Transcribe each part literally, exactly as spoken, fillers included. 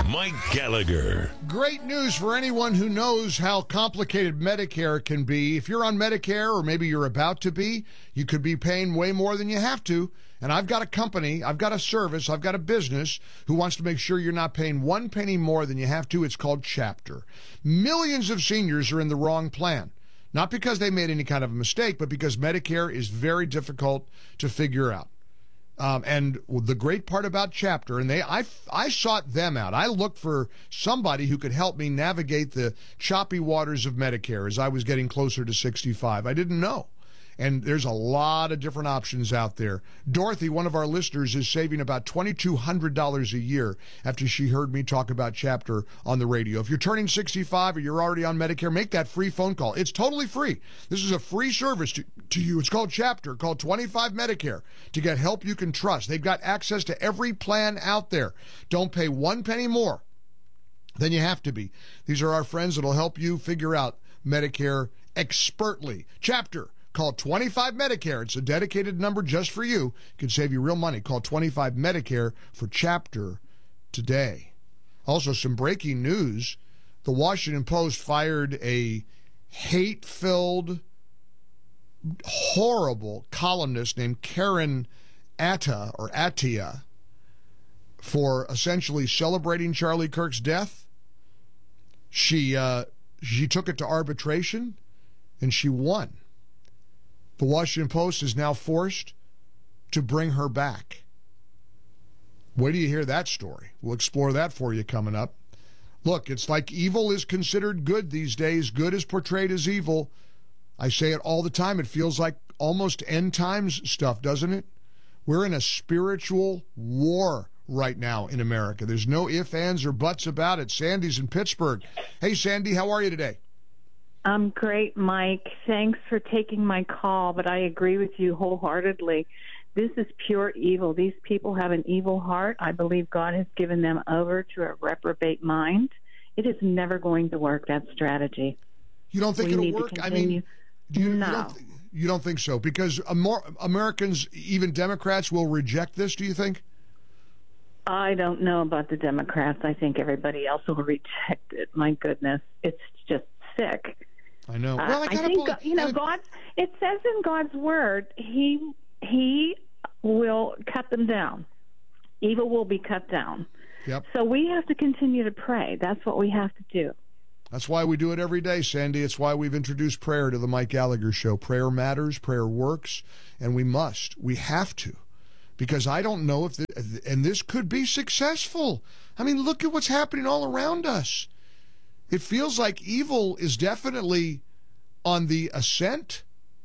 Mike Gallagher. Great news for anyone who knows how complicated Medicare can be. If you're on Medicare, or maybe you're about to be, you could be paying way more than you have to. And I've got a company, I've got a service, I've got a business who wants to make sure you're not paying one penny more than you have to. It's called Chapter. Millions of seniors are in the wrong plan. Not because they made any kind of a mistake, but because Medicare is very difficult to figure out. Um, and the great part about Chapter, and they, I, I sought them out. I looked for somebody who could help me navigate the choppy waters of Medicare as I was getting closer to sixty-five. I didn't know. And there's a lot of different options out there. Dorothy, one of our listeners, is saving about two thousand two hundred dollars a year after she heard me talk about Chapter on the radio. If you're turning sixty-five or you're already on Medicare, make that free phone call. It's totally free. This is a free service to, to you. It's called Chapter, called twenty-five Medicare, to get help you can trust. They've got access to every plan out there. Don't pay one penny more than you have to be. These are our friends that will help you figure out Medicare expertly. Chapter. Call twenty-five Medicare. It's a dedicated number just for you. It can save you real money. Call twenty-five Medicare for Chapter today. Also, some breaking news. The Washington Post fired a hate-filled, horrible columnist named Karen Atta, or Attia, for essentially celebrating Charlie Kirk's death. She, uh, she took it to arbitration, and she won. The Washington Post is now forced to bring her back. Wait till you hear that story. We'll explore that for you coming up. Look, it's like evil is considered good these days. Good is portrayed as evil. I say it all the time. It feels like almost end times stuff, doesn't it? We're in a spiritual war right now in America. There's no ifs, ands, or buts about it. Sandy's in Pittsburgh. Hey, Sandy, how are you today? I'm great, Mike. Thanks for taking my call, but I agree with you wholeheartedly. This is pure evil. These people have an evil heart. I believe God has given them over to a reprobate mind. It is never going to work, that strategy. You don't think we it'll work? I mean, do you, no. you, don't, you don't think so? Because more Americans, even Democrats, will reject this, do you think? I don't know about the Democrats. I think everybody else will reject it. My goodness. It's just sick. I know. Well, I, I think believe, you know I, God. It says in God's word, He He will cut them down. Evil will be cut down. Yep. So we have to continue to pray. That's what we have to do. That's why we do it every day, Sandy. It's why we've introduced prayer to the Mike Gallagher Show. Prayer matters. Prayer works, and we must. We have to, because I don't know if the, and this could be successful. I mean, look at what's happening all around us. It feels like evil is definitely on the ascent.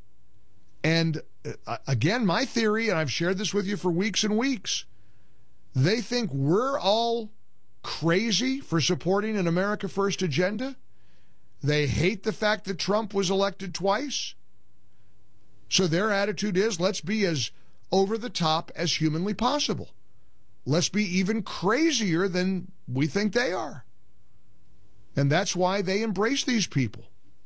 And uh, again, my theory, and I've shared this with you for weeks and weeks, they think we're all crazy for supporting an America First agenda. They hate the fact that Trump was elected twice. So their attitude is, let's be as over the top as humanly possible. Let's be even crazier than we think they are. And that's why they embrace these people.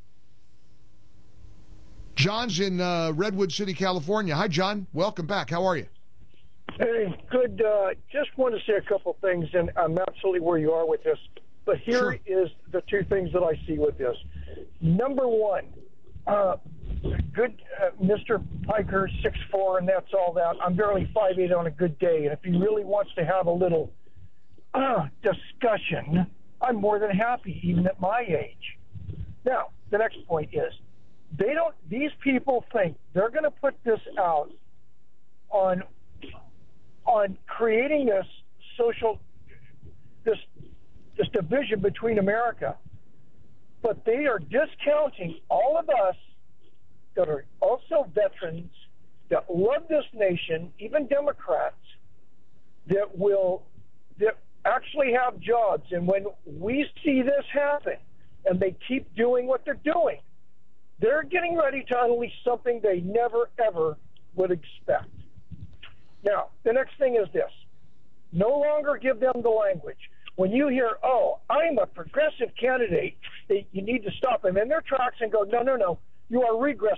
John's in uh, Redwood City, California. Hi, John. Welcome back. How are you? Hey, good. Uh, just want to say a couple things, and I'm absolutely where you are with this. But here Sure. is the two things that I see with this. Number one, uh, good uh, Mister Piker, six foot four, and that's all that. I'm barely five foot eight on a good day. And if he really wants to have a little uh, discussion, I'm more than happy, even at my age. Now, the next point is, they don't. These people think they're going to put this out on on creating this social this this division between America, but they are discounting all of us that are also veterans that love this nation, even Democrats that will that actually have jobs. And when we see this happen, and they keep doing what they're doing, they're getting ready to unleash something they never, ever would expect. Now, the next thing is this. No longer give them the language. When you hear, oh, I'm a progressive candidate, they, you need to stop them in their tracks and go, no, no, no, you are regressive.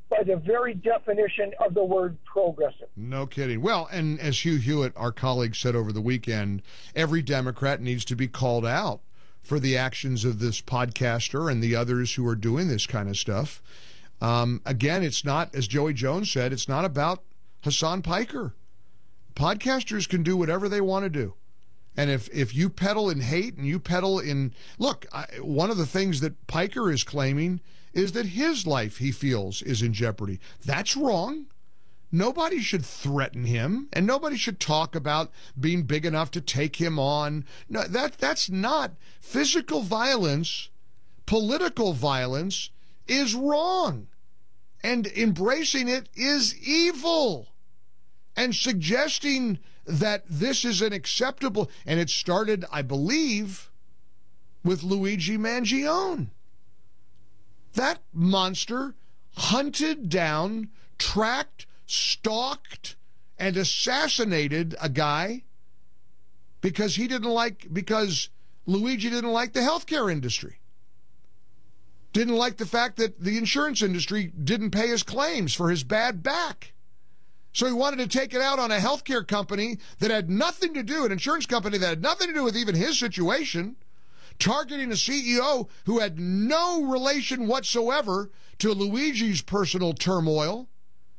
by the very definition of the word progressive. No kidding. Well, and as Hugh Hewitt, our colleague, said over the weekend, every Democrat needs to be called out for the actions of this podcaster and the others who are doing this kind of stuff. Um, again, it's not, as Joey Jones said, it's not about Hasan Piker. Podcasters can do whatever they want to do. And if, if you peddle in hate and you peddle in... Look, I, one of the things that Piker is claiming is that his life, he feels, is in jeopardy. That's wrong. Nobody should threaten him, and nobody should talk about being big enough to take him on. No, that that's not... Physical violence, political violence is wrong. And embracing it is evil. And suggesting that this is an acceptable, and it started, I believe, with Luigi Mangione. That monster hunted down, tracked, stalked, and assassinated a guy because he didn't like, because Luigi didn't like the healthcare industry. Didn't like the fact that the insurance industry didn't pay his claims for his bad back. So he wanted to take it out on a healthcare company that had nothing to do, an insurance company that had nothing to do with even his situation, targeting a C E O who had no relation whatsoever to Luigi's personal turmoil,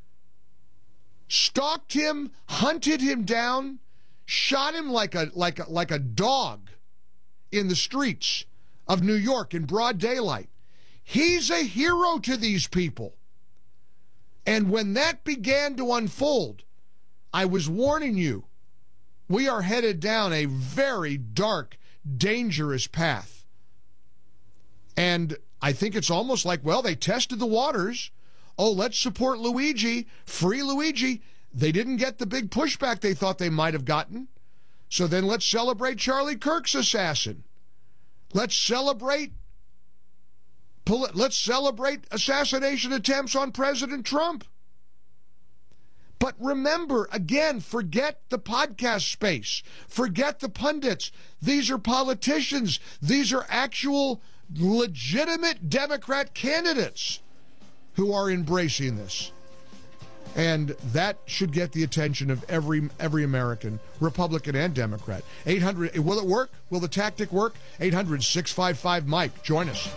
stalked him, hunted him down, shot him like a like a, like a dog in the streets of New York in broad daylight. He's a hero to these people. And when that began to unfold, I was warning you, we are headed down a very dark, dangerous path. And I think it's almost like, well, they tested the waters. Oh, let's support Luigi, free Luigi. They didn't get the big pushback they thought they might have gotten. So then let's celebrate Charlie Kirk's assassin. Let's celebrate Let's celebrate assassination attempts on President Trump. But remember, again, forget the podcast space. Forget the pundits. These are politicians. These are actual legitimate Democrat candidates who are embracing this. And that should get the attention of every every American, Republican and Democrat. eight hundred, will it work? Will the tactic work? eight hundred, six five five, Mike. Join us.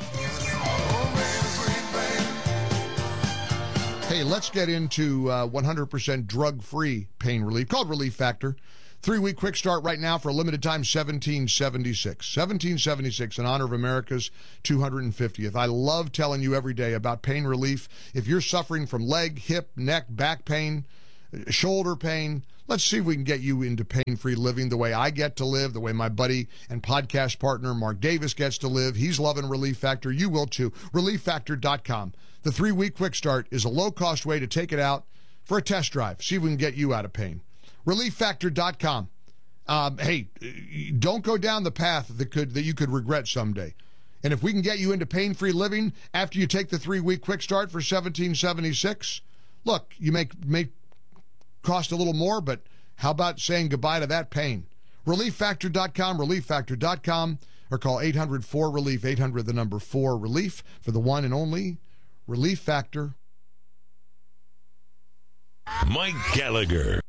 Hey, let's get into uh, one hundred percent drug-free pain relief, called Relief Factor. Three-week quick start right now for a limited time, seventeen seventy-six. seventeen seventy-six in honor of America's two hundred fiftieth. I love telling you every day about pain relief. If you're suffering from leg, hip, neck, back pain, shoulder pain, let's see if we can get you into pain-free living the way I get to live, the way my buddy and podcast partner Mark Davis gets to live. He's loving Relief Factor. You will too. relief factor dot com. The three-week quick start is a low-cost way to take it out for a test drive. See if we can get you out of pain. relief factor dot com. Um, hey, don't go down the path that could that you could regret someday. And if we can get you into pain-free living after you take the three-week quick start for seventeen seventy-six, look, you may, may cost a little more, but how about saying goodbye to that pain? relief factor dot com, relief factor dot com, or call eight hundred four relief, eight hundred the number four relief for the one and only Relief Factor. Mike Gallagher.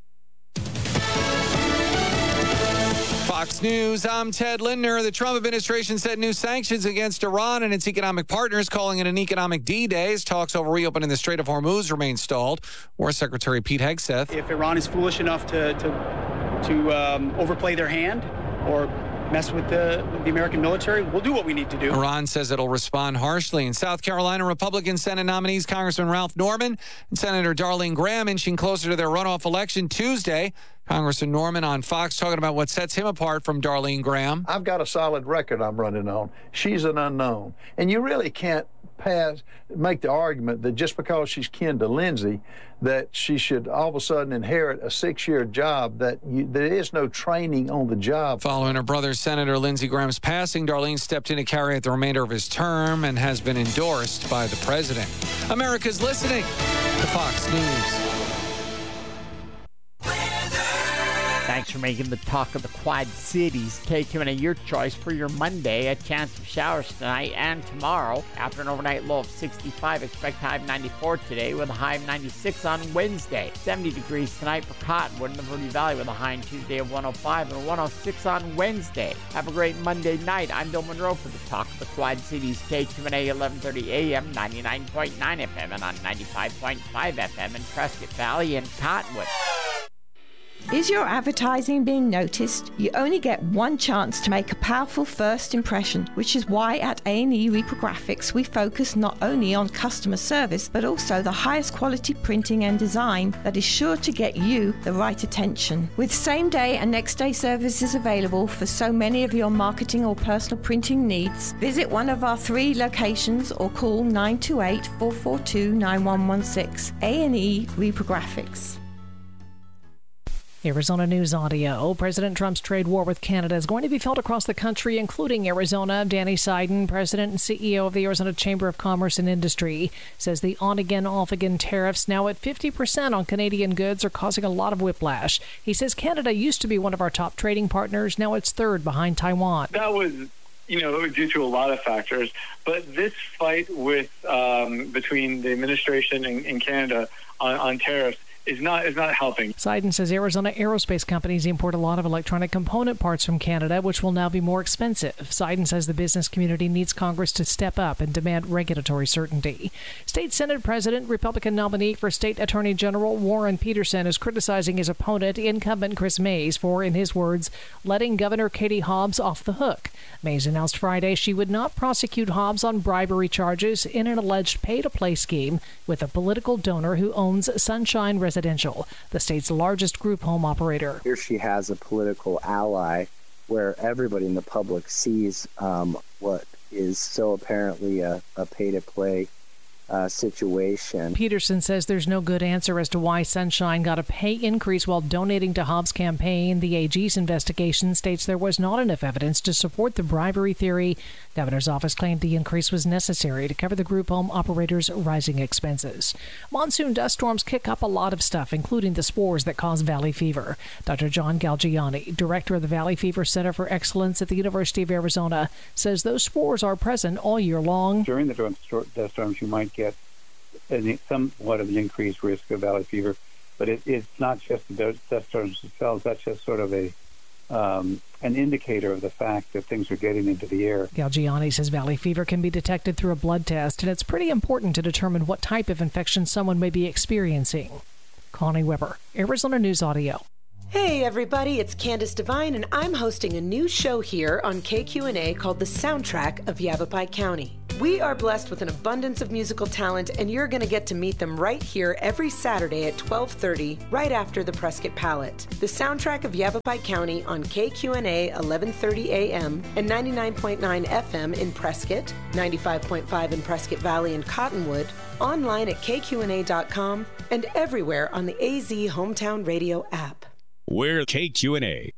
Fox News, I'm Ted Lindner. The Trump administration set new sanctions against Iran and its economic partners, calling it an economic D-Day as talks over reopening the Strait of Hormuz remain stalled. War Secretary Pete Hegseth. If Iran is foolish enough to, to, to um, overplay their hand or mess with the, the American military, we'll do what we need to do. Iran says it'll respond harshly. In South Carolina, Republican Senate nominees Congressman Ralph Norman and Senator Darlene Graham inching closer to their runoff election Tuesday. Congressman Norman on Fox talking about what sets him apart from Darlene Graham. I've got a solid record I'm running on. She's an unknown. And you really can't pass, make the argument that just because she's kin to Lindsey, that she should all of a sudden inherit a six-year job, that you, there is no training on the job. Following her brother, Senator Lindsey Graham's passing, Darlene stepped in to carry out the remainder of his term and has been endorsed by the president. America's listening to Fox News. Thanks for making the talk of the Quad Cities. K Q and A, your choice for your Monday. A chance of showers tonight and tomorrow. After an overnight low of sixty-five, expect high of ninety-four today with a high of ninety-six on Wednesday. seventy degrees tonight for Cottonwood in the Verde Valley with a high on Tuesday of one oh five and one oh six on Wednesday. Have a great Monday night. I'm Bill Monroe for the talk of the Quad Cities. K Q and A, eleven thirty A M, ninety-nine point nine F M and on ninety-five point five F M in Prescott Valley and Cottonwood. Is your advertising being noticed? You only get one chance to make a powerful first impression, which is why at A and E Reprographics we focus not only on customer service, but also the highest quality printing and design that is sure to get you the right attention. With same-day and next-day services available for so many of your marketing or personal printing needs, visit one of our three locations or call nine two eight, four four two, nine one one six. A and E Reprographics. Arizona News Audio. President Trump's trade war with Canada is going to be felt across the country, including Arizona. Danny Seiden, president and C E O of the Arizona Chamber of Commerce and Industry, says the on-again, off-again tariffs, now at fifty percent on Canadian goods, are causing a lot of whiplash. He says Canada used to be one of our top trading partners. Now it's third behind Taiwan. That was, you know, due to a lot of factors. But this fight with um, between the administration and, and Canada on, on tariffs is not is not helping. Seiden says Arizona aerospace companies import a lot of electronic component parts from Canada, which will now be more expensive. Seiden says the business community needs Congress to step up and demand regulatory certainty. State Senate President, Republican nominee for State Attorney General Warren Peterson is criticizing his opponent, incumbent Chris Mays, for, in his words, letting Governor Katie Hobbs off the hook. Mays announced Friday she would not prosecute Hobbs on bribery charges in an alleged pay-to-play scheme with a political donor who owns Sunshine Residential, the state's largest group home operator. Here she has a political ally where everybody in the public sees um, what is so apparently a, a pay-to-play Uh, situation. Peterson says there's no good answer as to why Sunshine got a pay increase while donating to Hobbs' campaign. The A G's investigation states there was not enough evidence to support the bribery theory. Governor's office claimed the increase was necessary to cover the group home operators' rising expenses. Monsoon dust storms kick up a lot of stuff, including the spores that cause valley fever. Doctor John Galgiani, director of the Valley Fever Center for Excellence at the University of Arizona, says those spores are present all year long. During the dust storms, you might get somewhat of the increased risk of valley fever, but it, it's not just the dust storms themselves. That's just sort of a um, an indicator of the fact that things are getting into the air. Galgiani says valley fever can be detected through a blood test, and it's pretty important to determine what type of infection someone may be experiencing. Connie Weber, Arizona News Audio. Hey everybody, it's Candace Devine, and I'm hosting a new show here on K Q and A called The Soundtrack of Yavapai County. We are blessed with an abundance of musical talent, and you're going to get to meet them right here every Saturday at twelve thirty, right after the Prescott Palette. The Soundtrack of Yavapai County on K Q and A, eleven thirty A M and ninety-nine point nine F M in Prescott, ninety-five point five in Prescott Valley and Cottonwood, online at K Q N A dot com, and everywhere on the A Z Hometown Radio app. We're K Q and A.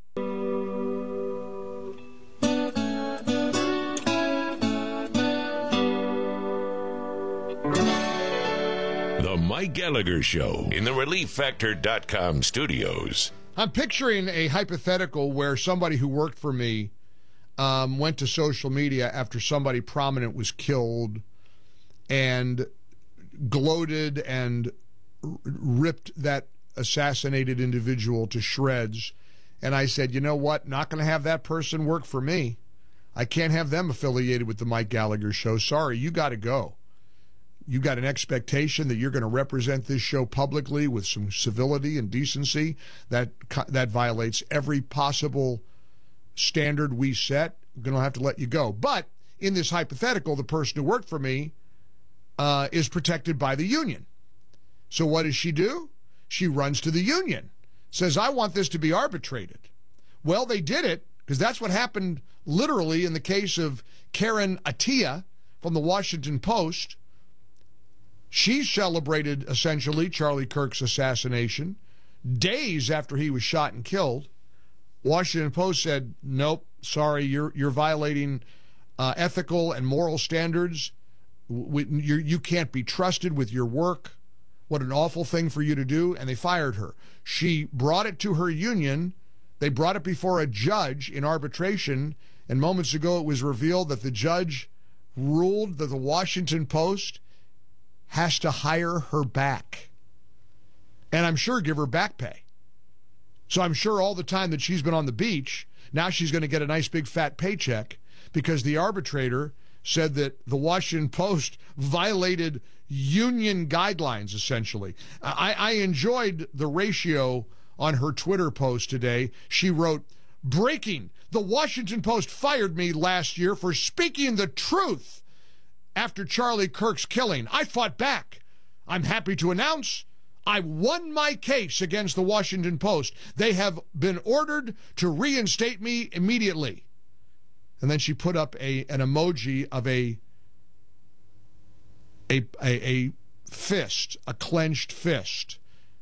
The Mike Gallagher Show in the Relief Factor dot com studios. I'm picturing a hypothetical where somebody who worked for me um, went to social media after somebody prominent was killed and gloated and r- ripped that assassinated individual to shreds. And I said, you know what? Not going to have that person work for me. I can't have them affiliated with the Mike Gallagher Show. Sorry, you got to go. You got an expectation that you're going to represent this show publicly with some civility and decency. That that violates every possible standard we set. I'm going to have to let you go. But in this hypothetical, the person who worked for me uh, is protected by the union. So what does she do? She runs to the union, says, I want this to be arbitrated. Well, they did it, because that's what happened literally in the case of Karen Attiah from the Washington Post. She celebrated, essentially, Charlie Kirk's assassination days after he was shot and killed. Washington Post said, nope, sorry, you're you're violating uh, ethical and moral standards. We, you're, you can't be trusted with your work. What an awful thing for you to do. And they fired her. She brought it to her union They brought it before a judge in arbitration, and moments ago it was revealed that the judge ruled that the Washington Post has to hire her back. And I'm sure give her back pay. So I'm sure all the time that she's been on the beach, now she's going to get a nice big fat paycheck because the arbitrator said that the Washington Post violated union guidelines, essentially. I, I enjoyed the ratio on her Twitter post today. She wrote, "Breaking, the Washington Post fired me last year for speaking the truth after Charlie Kirk's killing. I fought back. I'm happy to announce I won my case against the Washington Post. They have been ordered to reinstate me immediately." And then she put up a an emoji of a a a, a fist, a clenched fist.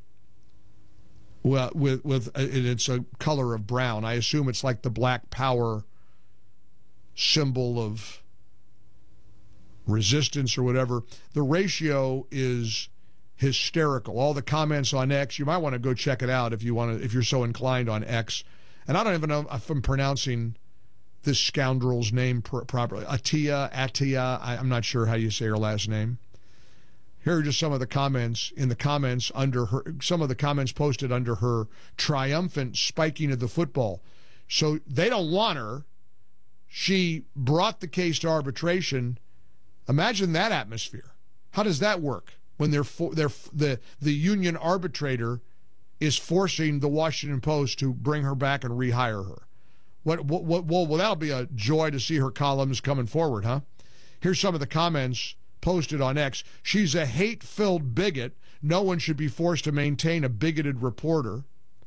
Well, with with it's a color of brown. I assume it's like the Black Power symbol of resistance or whatever. The ratio is hysterical. All the comments on X, you might want to go check it out if you want to, if you're so inclined on X. And I don't even know if I'm pronouncing this scoundrel's name pr- properly. Atia, Atia, I, I'm not sure how you say her last name. Here are just some of the comments in the comments under her, some of the comments posted under her triumphant spiking of the football. So they don't want her. She brought the case to arbitration. Imagine that atmosphere. How does that work when they're for, they're the the union arbitrator is forcing the Washington Post to bring her back and rehire her? What what what? Well, well, that'll be a joy to see her columns coming forward, huh? Here's some of the comments posted on X. "She's a hate-filled bigot. No one should be forced to maintain a bigoted reporter."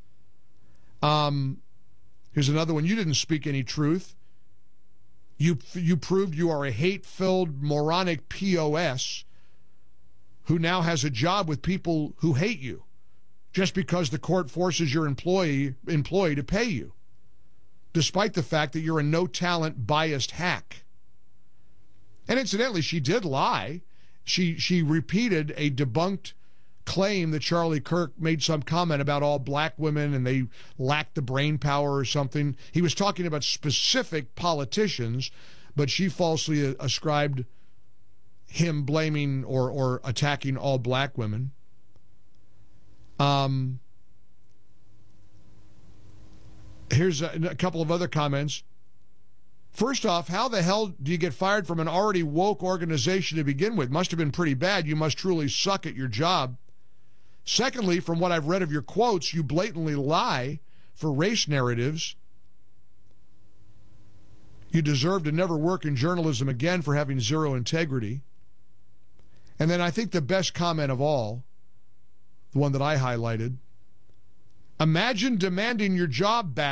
Um, here's another one. "You didn't speak any truth. You you proved you are a hate-filled, moronic P O S who now has a job with people who hate you just because the court forces your employee employee to pay you, despite the fact that you're a no-talent, biased hack." And incidentally, she did lie. She she repeated a debunked claim that Charlie Kirk made some comment about all black women and they lacked the brain power or something. He was talking about specific politicians, but she falsely ascribed him blaming or, or attacking all black women. Um, here's a, a couple of other comments. "First off, how the hell do you get fired from an already woke organization to begin with? Must have been pretty bad. You must truly suck at your job. Secondly, from what I've read of your quotes, you blatantly lie for race narratives. You deserve to never work in journalism again for having zero integrity." And then I think the best comment of all, the one that I highlighted, "Imagine demanding your job back